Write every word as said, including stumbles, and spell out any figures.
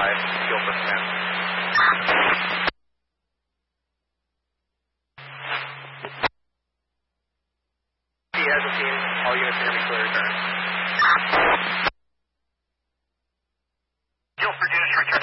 five, fuel for command. He has a team. All units are going to be clear return. Fuel produced, return.